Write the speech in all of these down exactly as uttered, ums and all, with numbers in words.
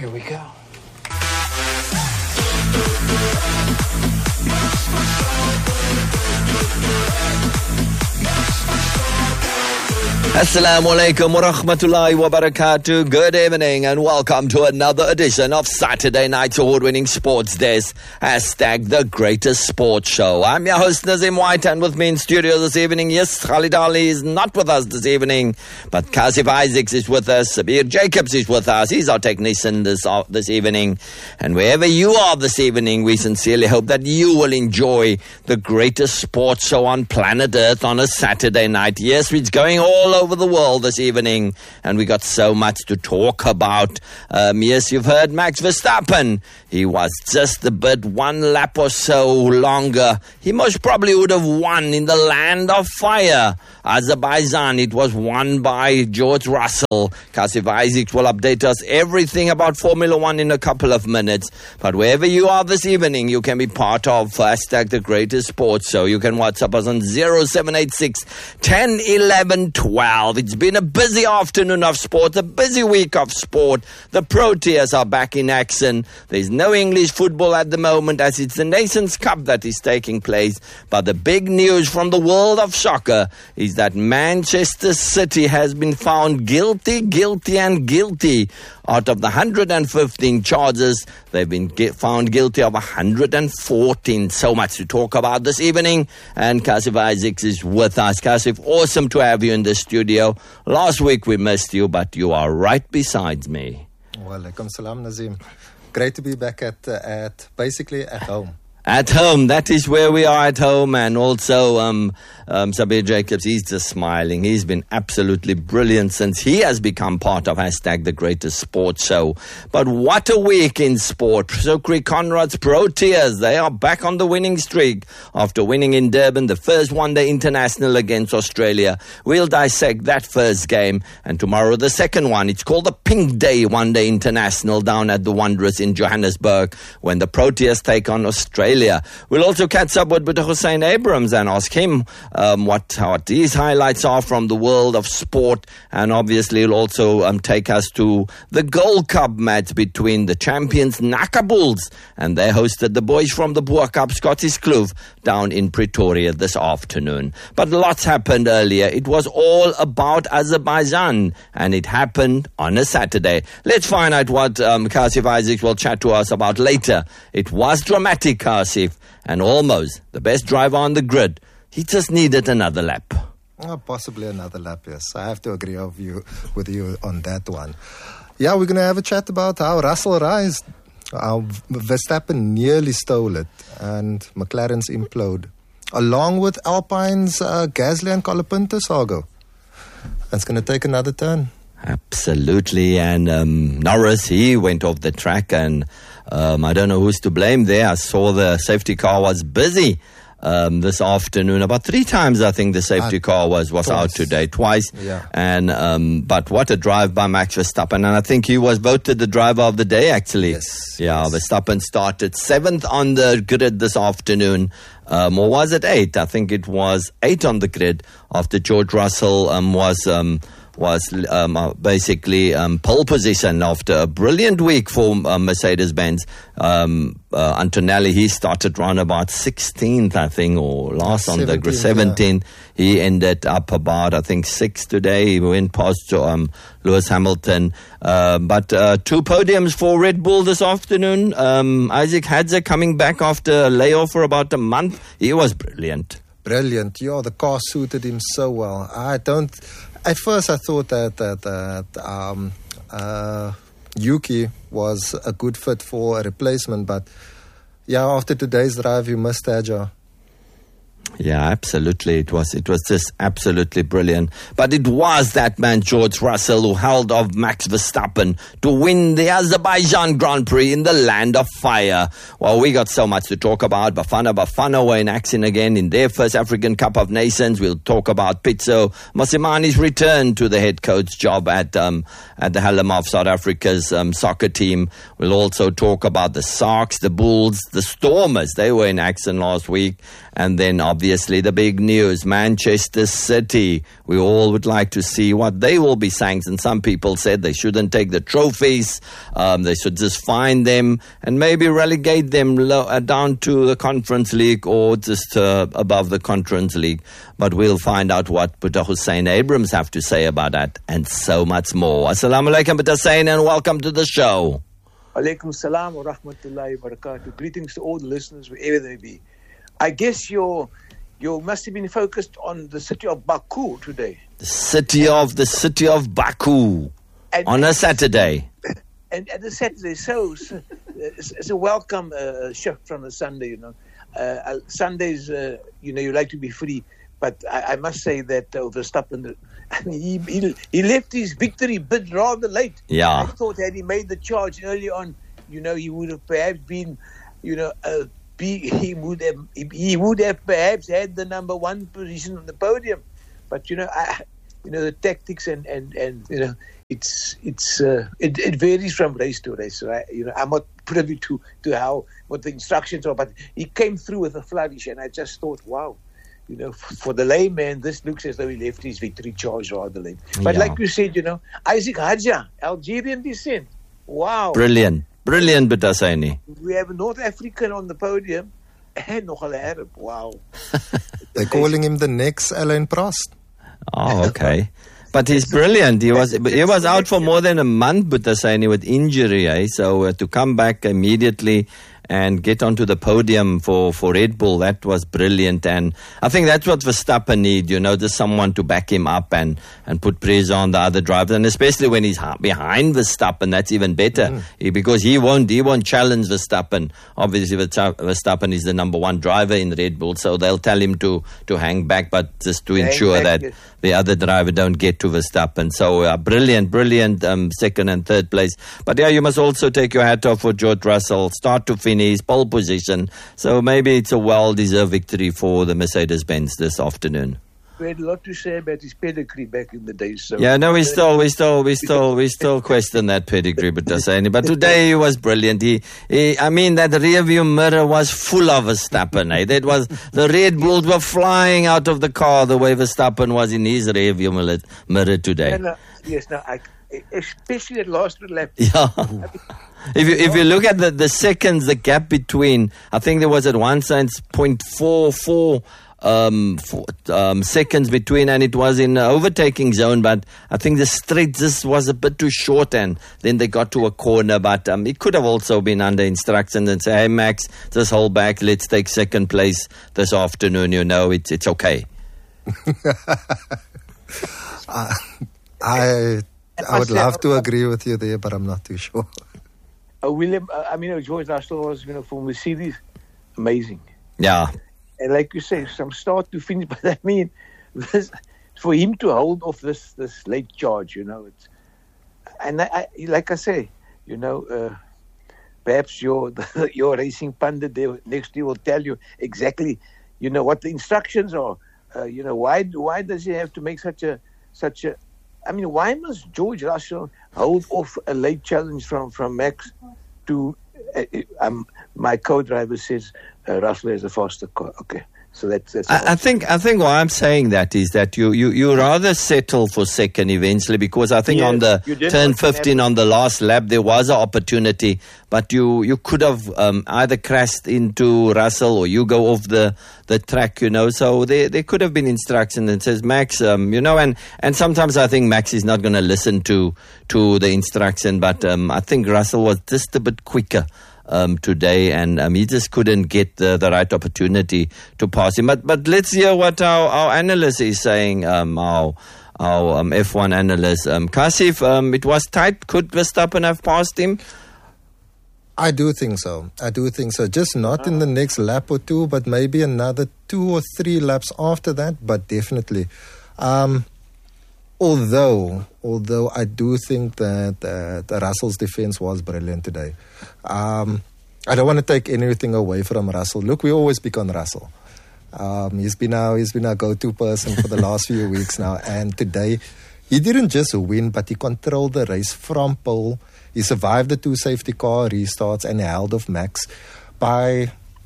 Here we go. Assalamu alaikum wa rahmatullahi wa barakatuh. Good evening and welcome to another edition of Saturday Night's award-winning Sports Desk, hashtag the greatest sports show. I'm your host Nazim White, and with me in studio this evening, yes, Khalid Ali is not with us this evening, but Kasif Isaacs is with us, Sabir Jacobs is with us. He's our technician this, uh, this evening. And wherever you are this evening, we sincerely hope that you will enjoy the greatest sports show on planet Earth on a Saturday night. Yes, it's going all over over the world this evening, and we got so much to talk about. Um, yes, you've heard Max Verstappen. He was just a bit one lap or so longer. He most probably would have won in the land of fire. Azerbaijan, it was won by George Russell. Kasif Isaacs will update us everything about Formula One in a couple of minutes. But wherever you are this evening, you can be part of hashtag the greatest sports show. You can WhatsApp us on zero seven eight six, one zero one one, one two. It's been a busy afternoon of sport, a busy week of sport. The Proteas are back in action. There's no English football at the moment as it's the Nations Cup that is taking place. But the big news from the world of soccer is that Manchester City has been found guilty, guilty and guilty. Out of the one hundred fifteen charges, they've been found guilty of one hundred fourteen. So much to talk about this evening. And Kasif Isaacs is with us. Kasif, awesome to have you in the studio. Last week we missed you, but you are right beside me. Walaikum salam, Nazim. Great to be back at, uh, at basically at home. At home, that is where we are at home. And also um, um, Sabir Jacobs, he's just smiling. He's been absolutely brilliant since he has become part of hashtag the greatest sports show. But what a week in sport. Sukri Conrad's Proteas, they are back on the winning streak after winning in Durban the first one-day international against Australia. We'll dissect that first game, and tomorrow the second one. It's called the Pink Day one-day international down at the Wanderers in Johannesburg when the Proteas take on Australia. We'll also catch up with Hussein Abrams and ask him um, what, what his highlights are from the world of sport, and obviously he'll also um, take us to the Gold Cup match between the champions Naka Bulls, and they hosted the boys from the Boer Cup, Scottish Kloof, down in Pretoria this afternoon. But lots happened earlier. It was all about Azerbaijan, and it happened on a Saturday. Let's find out what um, Kasif Isaacs will chat to us about later. It was dramatic, Kasif. And almost the best driver on the grid. He just needed another lap. Oh, possibly another lap, yes. I have to agree with you, with you on that one. Yeah, we're going to have a chat about how Russell rised. How Verstappen nearly stole it and McLaren's implode. Along with Alpine's uh, Gasly and Colapinto saga. That's going to take another turn. Absolutely. And um, Norris, he went off the track, and um, I don't know who's to blame there. I saw the safety car was busy um, this afternoon. About three times, I think, the safety uh, car was, was out today, twice. Yeah. And um, but what a drive by Max Verstappen. And I think he was voted the driver of the day, actually. Yes. Yeah, yes. Verstappen started seventh on the grid this afternoon. Um, or was it eight? I think it was eight on the grid after George Russell um, was... Um, was um, uh, basically um, pole position after a brilliant week for uh, Mercedes-Benz. Um, uh, Antonelli, he started around about sixteenth, I think, or last on the grid, seventeenth. Yeah. He ended up about, I think, sixth today. He went past um, Lewis Hamilton. Uh, but uh, two podiums for Red Bull this afternoon. Um, Isaac Hadzer coming back after a layoff for about a month. He was brilliant. Brilliant. Yeah, the car suited him so well. I don't... At first, I thought that that, that um, uh, Yuki was a good fit for a replacement, but yeah, after today's drive, you must Adja. Yeah, absolutely. It was it was just absolutely brilliant. But it was that man, George Russell, who held off Max Verstappen to win the Azerbaijan Grand Prix in the land of fire. Well, we got so much to talk about. Bafana Bafana were in action again in their first African Cup of Nations. We'll talk about Pitso Mosimani's return to the head coach job at um, at the helm of South Africa's um, soccer team. We'll also talk about the Sharks, the Bulls, the Stormers. They were in action last week. And then obviously the big news, Manchester City. We all would like to see what they will be sanctioned. Some people said they shouldn't take the trophies. Um, they should just fine them and maybe relegate them low, uh, down to the Conference League or just uh, above the Conference League. But we'll find out what Buddha Hussein Abrams have to say about that and so much more. Assalamu alaikum, Buddha Hussein, and welcome to the show. Alaikum salam wa rahmatullahi wa barakatuh. Greetings to all the listeners, wherever they be. I guess you're, you must have been focused on the city of Baku today. The city of the city of Baku and, on a Saturday. And at the Saturday, so, so it's, it's a welcome uh, shift from the Sunday. You know, uh, Sundays, uh, you know, you like to be free, but I, I must say that uh, Verstappen, I mean, he, he he left his victory bid rather late. Yeah, I thought had he made the charge early on, you know, he would have perhaps been, you know, uh, be, he would have he would have perhaps had the number one position on the podium. But you know, I, you know, the tactics and, and, and you know, it's it's uh, it, it varies from race to race. Right? You know, I'm not privy to to how what the instructions are, but he came through with a flourish, and I just thought, wow. You know, for the layman, this looks as though he left his victory charge rather late. But yeah. Like you said, you know, Isaac Hadja, Algerian descent. Wow. Brilliant. Brilliant, Batasaini. We have a North African on the podium and nogal Arab. Wow. They're calling him the next Alain Prost. Oh, okay. But he's brilliant. He was he was out for more than a month, Batasaini, with injury. Eh? So uh, to come back immediately and get onto the podium for, for Red Bull, that was brilliant. And I think that's what Verstappen need, you know, just someone to back him up and, and put pressure on the other drivers. And especially when he's behind Verstappen, that's even better. Mm. He, because he won't he won't challenge Verstappen. Obviously, Verstappen is the number one driver in Red Bull, so they'll tell him to, to hang back, but just to hang ensure back, that yes. the other driver don't get to Verstappen. So uh, brilliant, brilliant um, second and third place. But yeah, you must also take your hat off for George Russell, start to finish. Pole position, so maybe it's a well-deserved victory for the Mercedes-Benz this afternoon. We had a lot to say about his pedigree back in the day. So yeah, no, we still, we still, we still, we still question that pedigree, but but today he was brilliant. He, he, I mean, that rearview mirror was full of Verstappen. Eh? That was the Red Bulls were flying out of the car the way Verstappen was in his rearview mirror, mirror today. Yeah, no, yes, no, I, especially at last lap. Yeah. If you if you look at the, the seconds, the gap between, I think there was at one sense zero point four four um, four, um, seconds between, and it was in the overtaking zone. But I think the straight just was a bit too short, and then they got to a corner. But um, it could have also been under instructions and say, "Hey Max, just hold back. Let's take second place this afternoon. You know, it's it's okay." uh, I I would love to agree with you there, but I'm not too sure. Uh, William, uh, I mean, uh, George Russell was, you know, for Mercedes, amazing. Yeah. And like you say, from start to finish, but I mean, this, for him to hold off this, this late charge, you know, it's, and I, I, like I say, you know, uh, perhaps your your racing pundit there next to you will tell you exactly, you know, what the instructions are. Uh, you know, why why does he have to make such a such a I mean, why must George Russell hold off a late challenge from, from Max to... Uh, um, my co-driver says uh, Russell has a faster car. Okay, so that's... that's I, I think I think why I'm saying that is that you, you, you rather settle for second eventually, because I think yes, on the turn fifteen on the last lap there was an opportunity, but you, you could have um, either crashed into Russell or you go off the... the track, you know, so there there could have been instruction that says, Max, um, you know, and, and sometimes I think Max is not going to listen to to the instruction, but um, I think Russell was just a bit quicker um, today, and um, he just couldn't get the, the right opportunity to pass him. But but let's hear what our, our analyst is saying, um, our, our um, F one analyst. Um, Kasif, um, it was tight. Could Verstappen have passed him? I do think so. I do think so. Just not in the next lap or two, but maybe another two or three laps after that, but definitely. Um, although, although I do think that uh, Russell's defense was brilliant today. Um, I don't want to take anything away from Russell. Look, we always pick on Russell. Um, he's been our, he's been our go-to person for the last few weeks now, and today he didn't just win, but he controlled the race from pole. He survived the two safety car restarts and held off Max by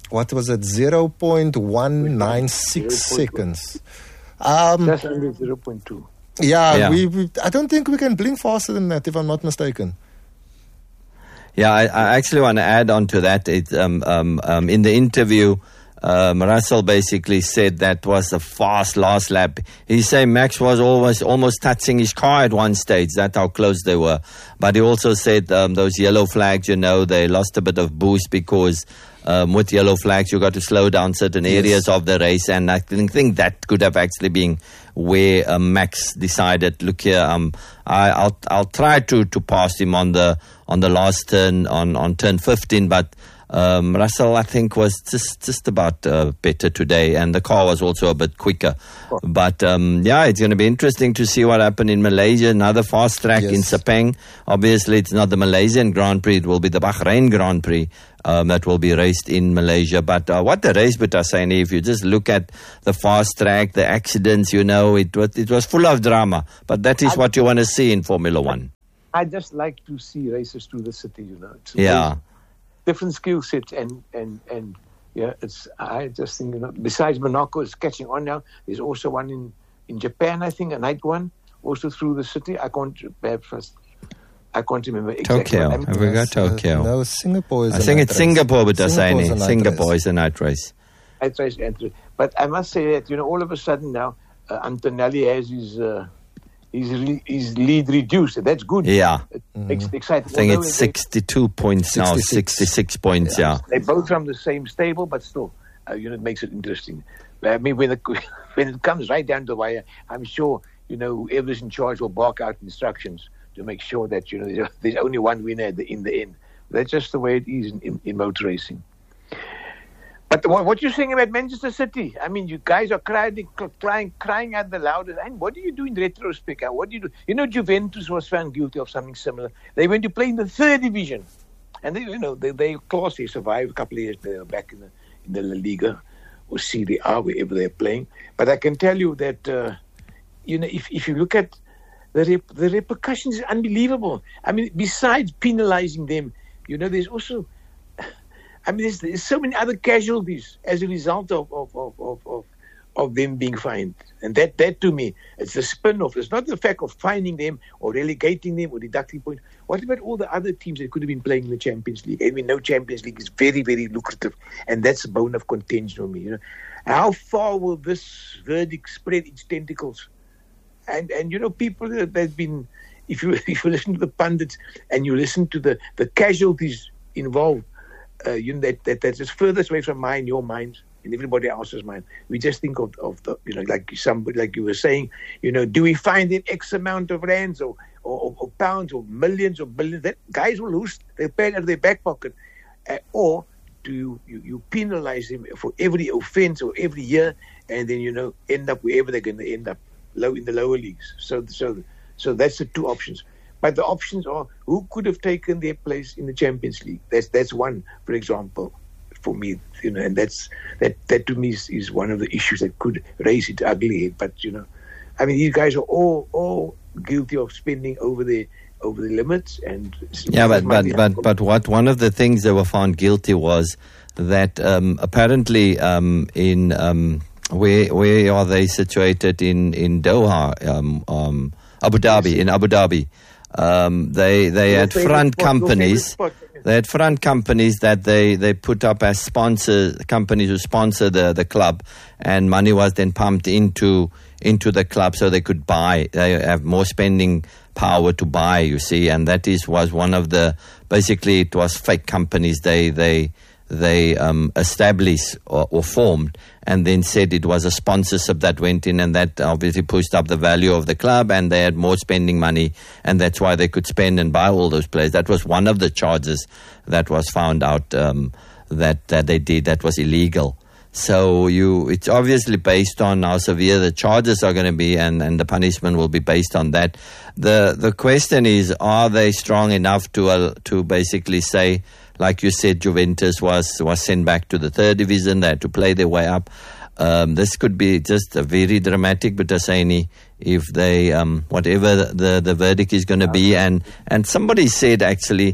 what was it, zero point one nine six seconds. Um, Just under zero point two. Yeah, Yeah. We, we. I don't think we can blink faster than that, if I'm not mistaken. Yeah, I, I actually want to add on to that. It, um, um, um, in the interview, um, Russell basically said that was a fast last lap. He said Max was almost almost touching his car at one stage. That's how close they were. But he also said um, those yellow flags, you know, they lost a bit of boost because um, with yellow flags you got to slow down certain areas of the race. And I think, think that could have actually been where uh, Max decided, look here, um, I, I'll I'll try to, to pass him on the on the last turn on, on turn fifteen, but um, Russell I think was just just about uh, better today, and the car was also a bit quicker. Oh. But um, yeah, it's going to be interesting to see what happened in Malaysia. Another fast track Yes. in Sepang. Obviously, it's not the Malaysian Grand Prix; it will be the Bahrain Grand Prix. Um, that will be raced in Malaysia. But uh, what the race, but Asani, if you just look at the fast track, the accidents, you know, it was, it was full of drama. But that is I- what you want to see in Formula One. I just like to see races through the city, you know. It's Yeah. different skill sets and, and, and yeah, it's, I just think, you know, besides Monaco is catching on now, there's also one in, in Japan, I think, a night one, also through the city. I can't, perhaps, I can't remember exactly. Tokyo. I'm- Have we got Uh, Tokyo? no, Singapore is I a think night it's race. Singapore, but Singapore's a Asani. night Singapore race. is a night race. I try to enter. But I must say that, you know, all of a sudden now, uh, Antonelli has his, uh, his, re- his lead reduced. That's good. Yeah. It makes it exciting. I think Although it's they- sixty-two points now, sixty-six. sixty-six points, yeah. They're both from the same stable, but still, uh, you know, it makes it interesting. I mean, when, the, when it comes right down to the wire, I'm sure, you know, whoever's in charge will bark out instructions to make sure that, you know, there's, there's only one winner at the, in the end. That's just the way it is in, in, in motor racing. But what, what you're saying about Manchester City, I mean, you guys are crying, crying, crying out the loudest. And what do you do in retrospect? What do you do? You know, Juventus was found guilty of something similar. They went to play in the third division. And they, you know, they, they class, they survived a couple of years. They were back in the, in the La Liga or Serie A, wherever they're playing. But I can tell you that, uh, you know, if, if you look at the rep- the repercussions, is unbelievable. I mean, besides penalizing them, you know, there's also, I mean, there's, there's so many other casualties as a result of of, of, of, of of them being fined. And that, that to me, it's the spin-off. It's not the fact of fining them or relegating them or deducting points. What about all the other teams that could have been playing in the Champions League? I mean, no Champions League is very, very lucrative. And that's a bone of contention for me. You know, how far will this verdict spread its tentacles? And, and you know, people that have been, if you if you listen to the pundits and you listen to the, the casualties involved, uh, you know, that, that that's just furthest away from mine, your minds, and everybody else's mind. We just think of, of the, you know, like somebody, like you were saying, you know, do we find in X amount of rands or, or, or pounds or millions or billions? That guys will lose, they'll pay it out of their back pocket. Uh, or do you, you, you penalize them for every offense or every year, and then, you know, end up wherever they're going to end up, low in the lower leagues. So, so, so that's the two options. But the options are who could have taken their place in the Champions League. That's that's one, for example, for me. You know, and that's that that to me is, is one of the issues that could raise its ugly head. But you know, I mean, these guys are all all guilty of spending over the over the limits. And yeah, but but but but what one of the things they were found guilty was that um, apparently um, in um, where where are they situated in in Doha, um, um, Abu Dhabi, in Abu Dhabi. Um, they they had front companies. They had front companies that they, they put up as sponsor companies who sponsor the, the club, and money was then pumped into into the club so they could buy. They have more spending power to buy. You see, and that is was one of the basically it was fake companies. They they. they um, established or, or formed and then said it was a sponsorship that went in, and that obviously pushed up the value of the club, and they had more spending money, and that's why they could spend and buy all those players. That was one of the charges that was found out um, that, that they did that was illegal. So you, it's obviously based on how severe the charges are going to be, and, and the punishment will be based on that. The the question is, are they strong enough to uh, to basically say, like you said, Juventus was, was sent back to the third division. They had to play their way up. Um, this could be just a very dramatic Butasani if they, um, whatever the, the verdict is going to be. And, and somebody said, actually,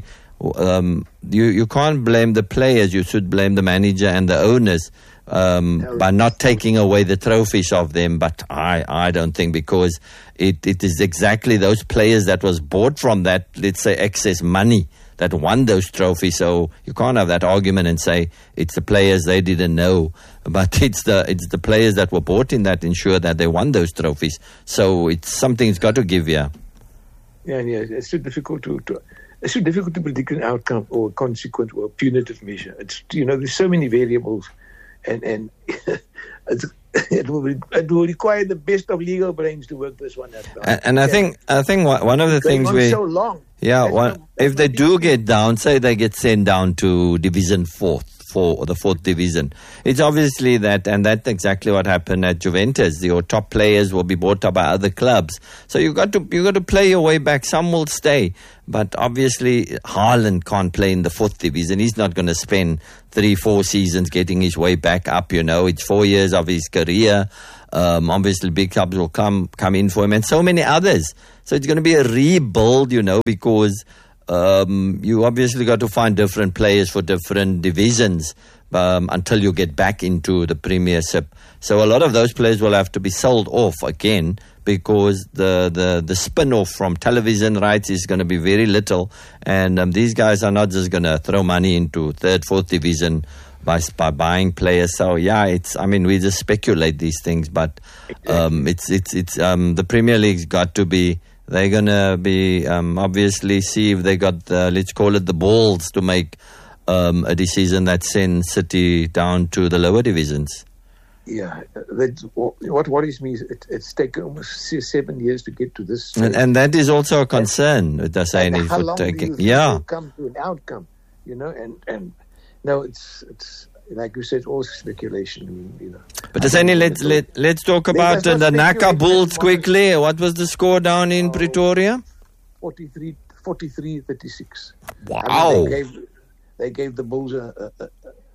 um, you you can't blame the players. You should blame the manager and the owners um, by not taking away the trophies of them. But I, I don't think, because it, it is exactly those players that was bought from that, let's say, excess money that won those trophies. So you can't have that argument and say it's the players, they didn't know. But it's the it's the players that were bought in that ensure that they won those trophies. So it's something's got to give you. Yeah, yeah. It's so difficult to, to it's so difficult to predict an outcome or a consequence or a punitive measure. It's, you know, there's so many variables, and and it's, it will it will require the best of legal brains to work this one out. And, and I yeah. think I think one of the things we so long. Yeah, one, if they do get down, say they get sent down to Division Fourth. For the fourth division, it's obviously that, and that's exactly what happened at Juventus. Your top players will be bought up by other clubs, so you got to you got to play your way back. Some will stay, but obviously Haaland can't play in the fourth division. He's not going to spend three, four seasons getting his way back up. You know, it's four years of his career. Um, obviously, big clubs will come come in for him, and so many others. So it's going to be a rebuild, you know, because. Um, you obviously got to find different players for different divisions um, until you get back into the Premiership. So a lot of those players will have to be sold off again, because the, the, the spin-off from television rights is going to be very little. And um, these guys are not just going to throw money into third, fourth division by, by buying players. So, yeah, it's, I mean, we just speculate these things, but um, it's, it's, it's, um, the Premier League's got to be. They're going to be, um, obviously, see if they got, the, let's call it the balls to make um, a decision that sends City down to the lower divisions. Yeah, that's, what worries me is it, it's taken almost seven years to get to this. And, and that is also a concern, Dasani, how for long taking. do you yeah. come to an outcome, you know, and, and no, it's, it's, like you said, it's all speculation, you know. But Dasani, let's, let, let's talk about uh, the Naka Bulls quickly. What was the score down in uh, Pretoria? forty-three thirty-six. Wow. I mean, they, gave, they gave the Bulls a, a,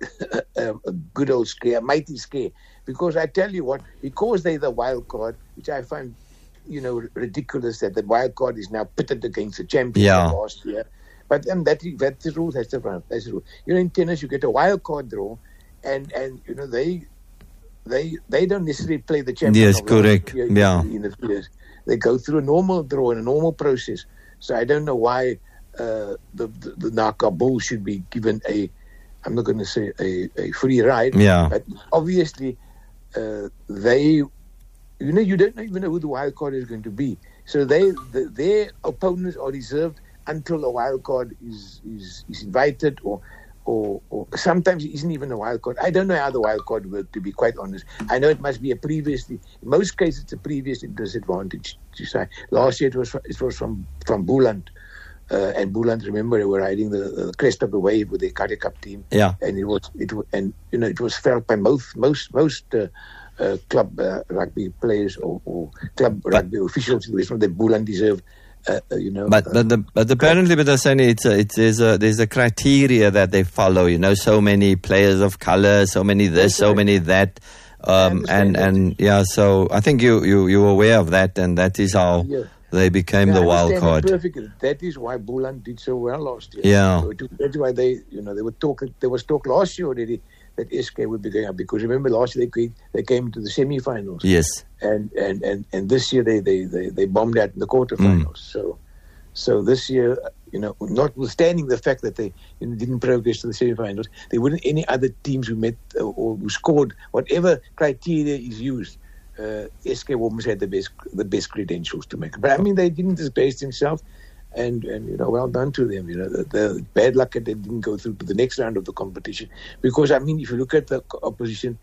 a, a good old scare, a mighty scare. Because I tell you what, because they're the wild card, which I find, you know, ridiculous that the wild card is now pitted against the champion yeah. last year. But um, that, that's the rule. That's the rule. That's the rule. You know, in tennis, you get a wild card draw, and, and you know they they they don't necessarily play the champion. Yes, correct. The, yeah, in the years. They go through a normal draw and a normal process. So I don't know why uh, the, the the Naka Bull should be given a, I'm not going to say a, a free ride. Yeah. But obviously, uh, they, you know, you don't even know who the wild card is going to be. So they the, their opponents are reserved until a wild card is, is, is invited, or, or or sometimes it isn't even a wild card. I don't know how the wild card works, to be quite honest. I know it must be a previously, in most cases, it's a previous disadvantage. Last year it was it was from from Boland, uh, and Boland, remember, they were riding the, the crest of the wave with the Carter Cup team. Yeah, and it was it was, and you know it was felt by most most most. Uh, uh, club uh, rugby players or, or club but, rugby officials in the West that Boland deserved. Uh, uh, you know, but uh, but, the, but apparently, but they're saying it's a, it's there's a there's a criteria that they follow. You know, so many players of color, so many this, so right. many that, um, and that. and yeah. So I think you you you're aware of that, and that is how yeah. they became yeah, the wild card. Perfectly. That is why Boland did so well last year. Yeah, so that's why they you know they were talking. There was talk last year already that S K would be going up, because remember last year they came, they came to the semi-finals. Yes. And and, and, and this year they, they, they, they bombed out in the quarterfinals. Mm. So so this year, you know, notwithstanding the fact that they you know, didn't progress to the semi-finals, there weren't any other teams who met uh, or who scored whatever criteria is used. Uh, S K almost had the best the best credentials to make it. But I mean, they didn't disgrace themselves. And, and you know, well done to them. You know, the, the bad luck that they didn't go through to the next round of the competition. Because, I mean, if you look at the opposition,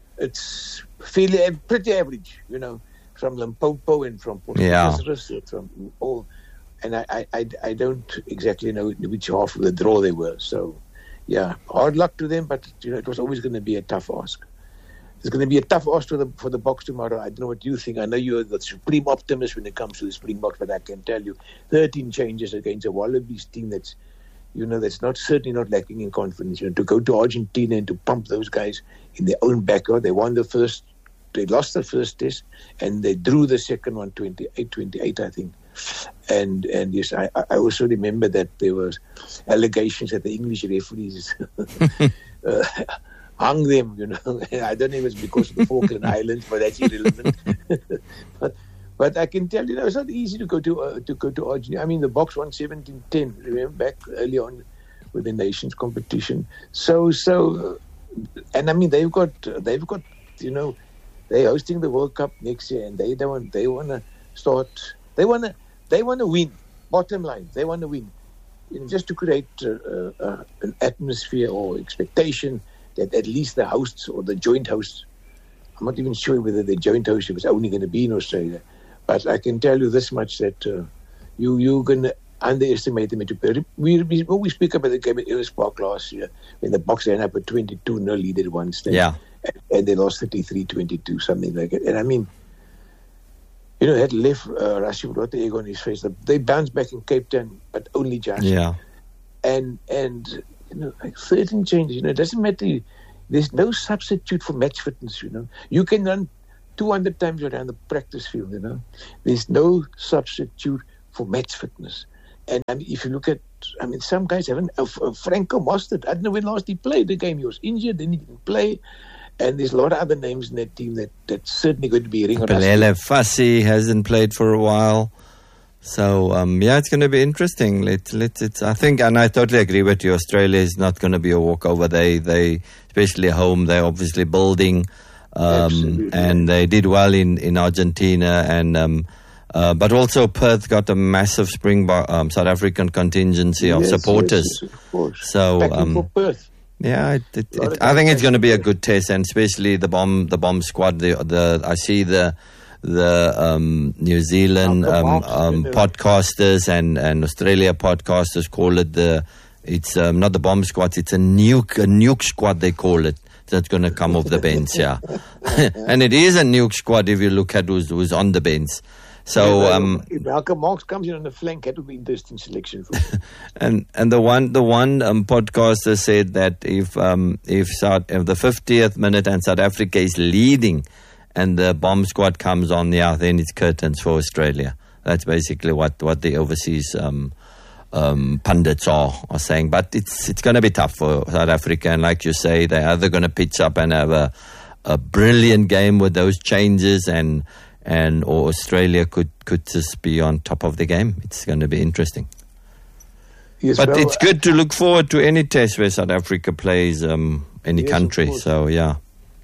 it's fairly, pretty average, you know, from Limpopo and from Port yeah. from all. And I, I, I don't exactly know which half of the draw they were. So, yeah, hard luck to them, but, you know, it was always going to be a tough ask. It's going to be a tough ask for the, for the Boks tomorrow. I don't know what you think. I know you're the supreme optimist when it comes to the Springboks, but I can tell you, thirteen changes against a Wallabies team that's, you know, that's not certainly not lacking in confidence. You know, to go to Argentina and to pump those guys in their own backyard. They won the first, they lost the first test, and they drew the second one twenty-eight twenty-eight, I think. And and yes, I, I also remember that there was allegations that the English referees uh, hung them, you know. I don't know if it's because of the Falkland Islands, but that's irrelevant. but, but I can tell you, know, it's not easy to go to uh, to go to Argentina. I mean, the box won seventeen ten. Remember back early on with the nations competition. So so, uh, and I mean they've got they've got you know they're hosting the World Cup next year, and they don't they want to start they want to. They want to win. Bottom line, they want to win. You know, just to create uh, uh, an atmosphere or expectation that at least the hosts or the joint hosts, I'm not even sure whether the joint host was only going to be in Australia, but I can tell you this much, that uh, you, you're going to underestimate them. We, we, when we speak about the game at Ellis Park last year, when the Boks ran up at twenty-two nil lead at one stage, yeah. and, and they lost thirty-three twenty-two, something like that. And I mean, you know, had left uh, Rashid got the egg on his face. They bounced back in Cape Town, but only just. Yeah. And, and you know, like certain changes, you know, it doesn't matter. There's no substitute for match fitness, you know. You can run two hundred times around the practice field, you know. There's no substitute for match fitness. And I mean, if you look at, I mean, some guys haven't, uh, uh, Franco Mostert, I don't know when last he played the game. He was injured, then he didn't play. And there's a lot of other names in that team that, that's certainly going to be a ring. Pelele Fassi hasn't played for a while. So, um, yeah, it's going to be interesting. Let's, let's, it's, I think, and I totally agree with you, Australia is not going to be a walkover. They, they, especially home, they're obviously building. Um, and they did well in, in Argentina. And, um, uh, but also Perth got a massive Springbok, um, South African contingency of yes, supporters. Yes, yes, of course. So, Backing um, for Perth. Yeah, it, it, it, I think it's going to be a good test, and especially the bomb, the bomb squad. The, the I see the the um, New Zealand um, um, podcasters and, and Australia podcasters call it the. It's um, not the bomb squad. It's a nuke, a nuke squad. They call it. That's going to come off the bench. Yeah, and it is a nuke squad if you look at who's who's on the bench. So yeah, um, if Malcolm Marx comes in on the flank, that would be interesting selection for him. and and the one the one um, podcaster said that if um, if South if the fiftieth minute and South Africa is leading, and the bomb squad comes on, yeah, then it's curtains for Australia. That's basically what, what the overseas um, um, pundits are are saying. But it's it's going to be tough for South Africa, and like you say, they're either going to pitch up and have a a brilliant game with those changes, and. And or Australia could, could just be on top of the game. It's going to be interesting. Yes, but well, it's good to look forward to any test where South Africa plays um, any yes, country. So yeah.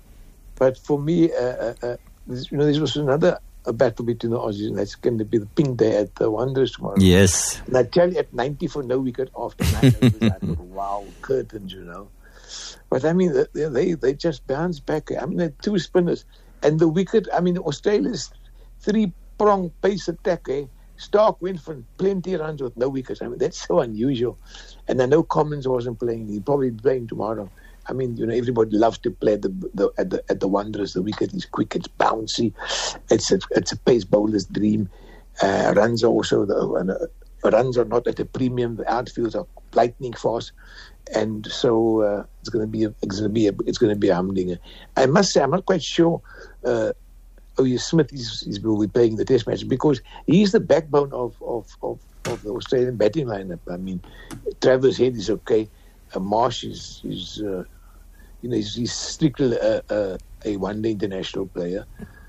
But for me, uh, uh, uh, this, you know, this was another a battle between the Aussies, and that's going to be the pink day at the Wanderers tomorrow. Yes. And I tell you, at ninety for no wicket after nine overs, I thought, wow, curtains, you know. But I mean, they they, they just bounced back. I mean, they're two spinners. And the wicket, I mean, Australia's three-prong pace attack, eh? Stark went for plenty of runs with no wickets. I mean, that's so unusual. And I know Commons wasn't playing. He'll probably be playing tomorrow. I mean, you know, everybody loves to play at the, the, at the at the Wanderers. The wicket is quick, it's bouncy. It's a, it's a pace bowler's dream. Uh, runs are also, the, uh, runs are not at a premium. The outfields are lightning fast. And so uh, it's going to be a, it's going to be a, it's going to be a humdinger. I must say, I'm not quite sure. Uh, oh, yes, Smith is, is will be playing the Test match because he's the backbone of of, of, of the Australian batting lineup. I mean, Travers Head is okay. Uh, Marsh is is uh, you know he's, he's strictly a, a, a one-day international player.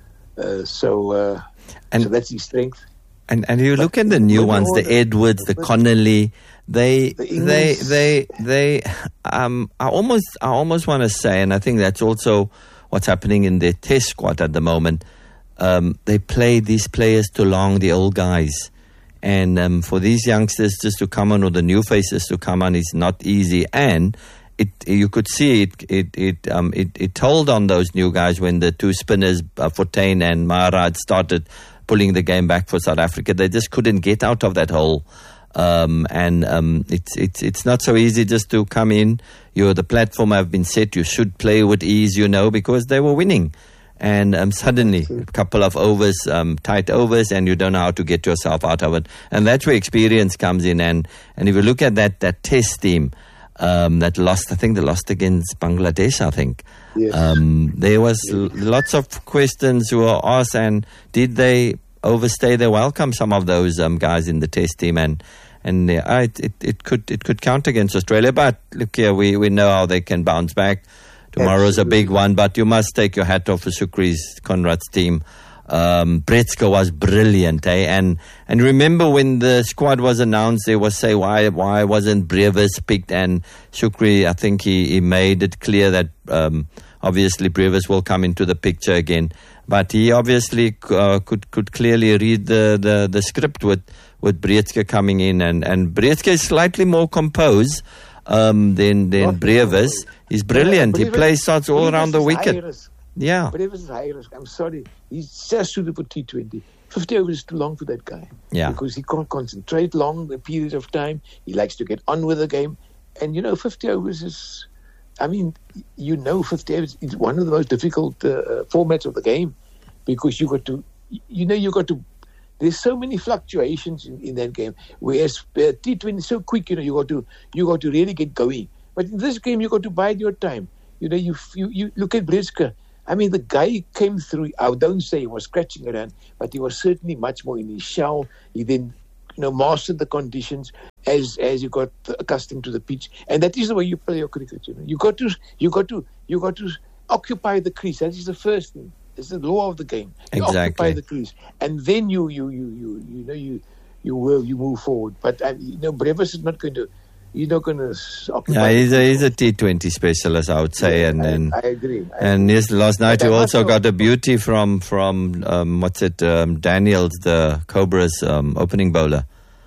Uh, so uh, and so that's his strength. And and you look at the new ones, the Edwards, the Connolly. They, the they, they, they, um, I almost, I almost want to say, and I think that's also what's happening in their test squad at the moment. Um, they play these players too long, the old guys. And um, for these youngsters just to come on, or the new faces to come on, is not easy. And it, you could see it, it, it, um, it, it told on those new guys when the two spinners, uh, Fortuin and Maharaj, started pulling the game back for South Africa. They just couldn't get out of that hole. Um, and um, it's it's it's not so easy just to come in. You're the platform have been set. You should play with ease, you know, because they were winning. And um, suddenly, a couple of overs, um, tight overs, and you don't know how to get yourself out of it. And that's where experience comes in. And, and if you look at that that test team um, that lost, I think they lost against Bangladesh, I think. Yes. Um, there was l- lots of questions who were asked, and did they overstay their welcome, some of those um, guys in the test team, and and uh, it, it it could it could count against Australia. But look here, we, we know how they can bounce back. Tomorrow's Absolutely. a big one, but you must take your hat off for Sukri's Conrad's team. Um, Bretska was brilliant, eh? And and remember when the squad was announced, they was say why why wasn't Brevis picked? And Sukri, I think he, he made it clear that um, obviously Brevis will come into the picture again. But he obviously uh, could could clearly read the, the, the script with with Bretska coming in, and and Bretska is slightly more composed um, than than Brevis. He's brilliant. Yeah, he plays shots all Brevis around the wicket. Yeah. Brevis is high risk. I'm sorry. He's just suited for T twenty. fifty overs is too long for that guy. Yeah. Because he can't concentrate long periods of time. He likes to get on with the game. And, you know, fifty overs is, I mean, you know, fifty overs is one of the most difficult uh, formats of the game, because you got to, you know, you got to, there's so many fluctuations in, in that game. Whereas uh, T twenty is so quick, you know, you got to, you got to really get going. But in this game, you got to bide your time. You know, you you, you look at Bretska. I mean, the guy came through. I don't say he was scratching around, but he was certainly much more in his shell. He then, you know, mastered the conditions as as you got accustomed to the pitch, and that is the way you play your cricket. You know, you got to you got to you got to occupy the crease. That is the first thing. It's the law of the game. You exactly. occupy the crease, and then you you you you you know you you will you move forward. But um, you know, Brevis is not going to. You're not going to occupy. Yeah, he's a, he's a T twenty specialist, I would say. Yeah, and, I, and I agree. I and agree. yes, last night but you I also got know. a beauty from, from um, what's it, um, Daniels, the Cobras um, opening bowler.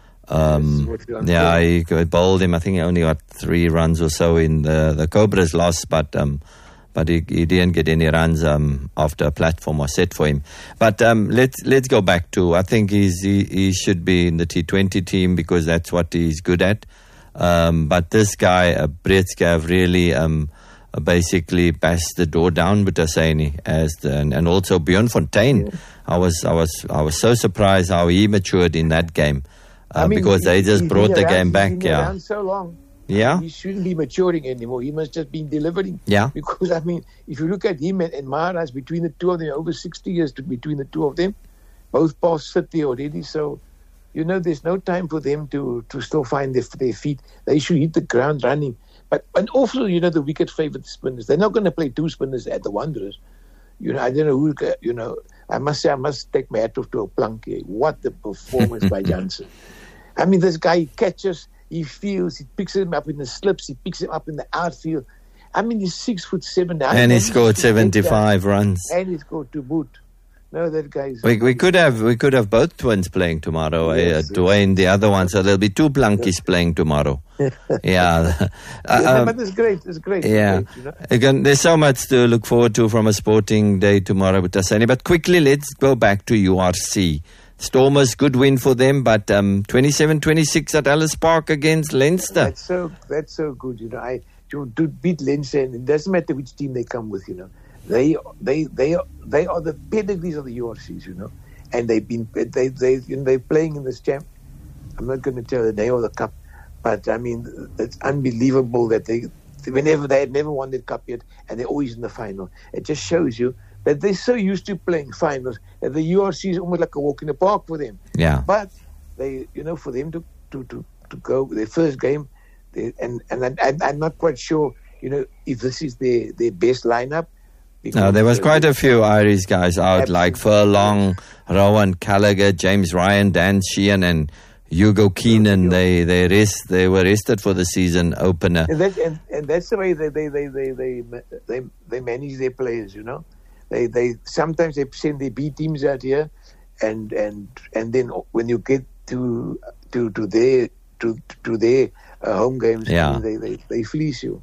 Um, yes, yeah, he bowled him. I think he only got three runs or so in the, the Cobras lost, but um, but he, he didn't get any runs um, after a platform was set for him. But um, let's let's go back to, I think he's, he, he should be in the T twenty team because that's what he's good at. Um, but this guy, uh, Bretska, really um, uh, basically bashed the door down with Hosseini, as the, and, and also Bjorn Fontaine. Yeah. I was I was I was so surprised how he matured in that game uh, I mean, because he, they just brought the around, game back. He's been yeah, around so long. Yeah, he shouldn't be maturing anymore. He must just be delivering. Yeah, because I mean, if you look at him and, and Maharaj, between the two of them, over sixty years to, between the two of them, both past thirty already. So. You know, there's no time for them to, to still find their, their feet. They should hit the ground running. But and also, you know, the wicket favoured spinners. They're not going to play two spinners at the Wanderers. You know, I don't know who, you know, I must say, I must take my hat off to a Plunky. What the performance by Jansen. I mean, this guy, he catches, he feels, he picks him up in the slips, he picks him up in the outfield. I mean, he's six foot seven. And he scored seventy-five runs. And he scored two boot. No, that guy's. We we could have we could have both twins playing tomorrow. Yes, uh, Dwayne, yes. The other one, so there'll be two Plunkies playing tomorrow. yeah, uh, yeah um, but it's great. It's great. Yeah, it's great, you know? Again, there's so much to look forward to from a sporting day tomorrow with Hosseini. But quickly, let's go back to U R C. Stormers, good win for them, but um, twenty-seven twenty-six at Ellis Park against Leinster. That's so that's so good. You know, I to, to beat Leinster, and it doesn't matter which team they come with. You know. They they they they are the pedigrees of the U R Cs, you know, and they've been they they you know, they're playing in this champ. I'm not going to tell the name of the cup, but I mean it's unbelievable that they whenever they had never won the cup yet, and they're always in the final. It just shows you that they're so used to playing finals that the U R C is almost like a walk in the park for them. Yeah. But they, you know, for them to to to, to go their first game, they, and and I, I'm not quite sure, you know, if this is their their best lineup. No, there was quite a few Irish guys out, absolutely. Like Furlong, Rowan Gallagher, James Ryan, Dan Sheehan, and Hugo Keenan. They they rest, they were rested for the season opener. And, that, and, and that's the way they they, they, they, they they they manage their players. You know, they they sometimes they send their B teams out here, and and and then when you get to to to their to to their uh, home games, yeah. they, they they fleece you.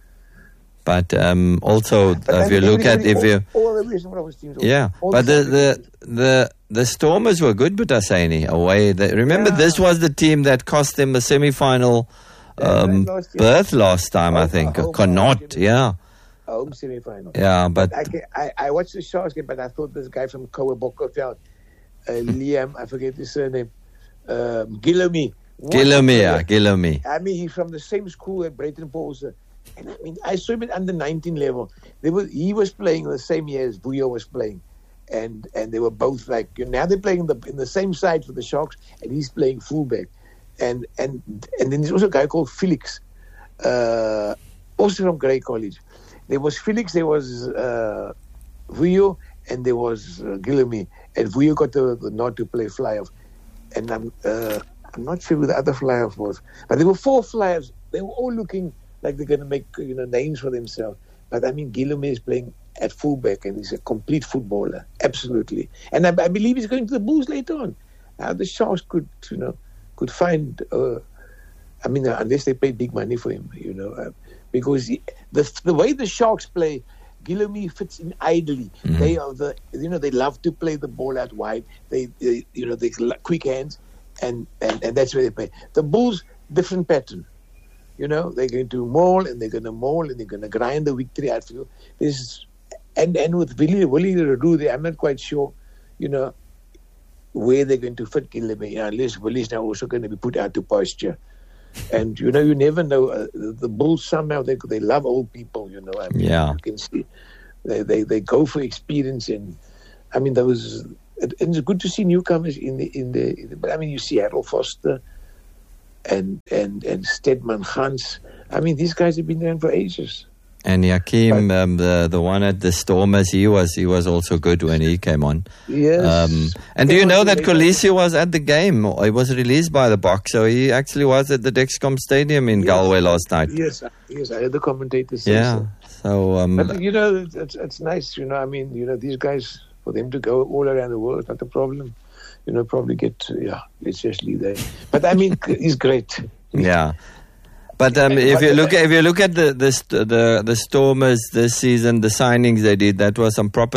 But um, also, but if you look at if you, all, all the reason what I was teams, yeah, all but the the, the the Stormers were good with Hosseini away. They, remember, yeah. This was the team that cost them a semi-final um, yeah, berth last time. Home, I think Connaught, yeah, home semi-final. Yeah, but, but I, I I watched the Sharks game, but I thought this guy from Koa Bokkerveld, uh, Liam, I forget his surname, um, Guillaume. Guillaume, yeah, Guillaume. I mean, he's from the same school at Brayton Paulson. And I mean, I saw him at under nineteen level. They were, he was playing the same year as Vuyo was playing. and and they were both like, you know, now they're playing in the in the same side for the Sharks, and he's playing fullback, and and and then there's also a guy called Felix, uh, also from Grey College. There was Felix, there was uh, Vuyo, and there was uh, Guilherme, and Vuyo got the, the nod to play fly-off, and I'm uh, I'm not sure who the other fly-off was, but there were four fly-offs. They were all looking like they're going to make, you know, names for themselves. But I mean, Guilherme is playing at fullback, and he's a complete footballer, absolutely. And I, I believe he's going to the Bulls later on. Now the Sharks could, you know, could find. Uh, I mean, uh, unless they paid big money for him, you know, uh, because he, the the way the Sharks play, Guilherme fits in ideally. Mm-hmm. They are the, you know, they love to play the ball out wide. They, they you know, they quick hands, and, and and that's where they play. The Bulls, different pattern. You know, they're going to maul, and they're going to maul, and they're going to grind the victory outfield. This, and and with Willie Willie Leroux there, I'm not quite sure, you know, where they're going to fit Guilherme, you know, unless Willie's now also going to be put out to pasture. And you know, you never know. Uh, the, the Bulls somehow they they love old people. You know, I mean, yeah, you can see they, they they go for experience, and I mean, there was. It, it's good to see newcomers in the in the. In the but I mean, you see Harold Foster. And, and and Stedman Hans. I mean, these guys have been around for ages. And Yakim, um, the the one at the Stormers, he was he was also good when he came on. Yes. Um, and do you know that Kolisi was at the game? He was released by the Boks, so he actually was at the Dexcom Stadium in yes. Galway last night. Yes, yes, I heard the commentators say yeah. so. So, um, but you know, it's it's nice. You know, I mean, you know, these guys, for them to go all around the world, not a problem. You know, probably get, yeah, let's just leave that. But I mean, he's great. Yeah. But um, if you look, if you look at the the the the Stormers this season, the signings they did, that was some proper